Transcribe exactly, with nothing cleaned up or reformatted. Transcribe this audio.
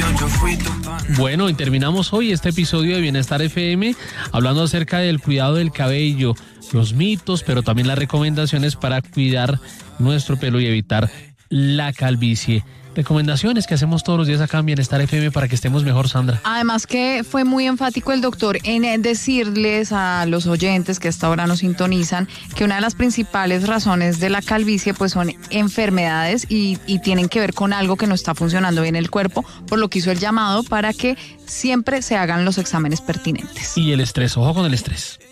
Bueno, y terminamos hoy este episodio de Bienestar F M hablando acerca del cuidado del cabello, los mitos, pero también las recomendaciones para cuidar nuestro pelo y evitar la calvicie. Recomendaciones que hacemos todos los días acá en Bienestar F M para que estemos mejor, Sandra. Además que fue muy enfático el doctor en decirles a los oyentes que hasta ahora nos sintonizan que una de las principales razones de la calvicie pues son enfermedades y, y tienen que ver con algo que no está funcionando bien en el cuerpo, por lo que hizo el llamado para que siempre se hagan los exámenes pertinentes. Y el estrés, ojo con el estrés.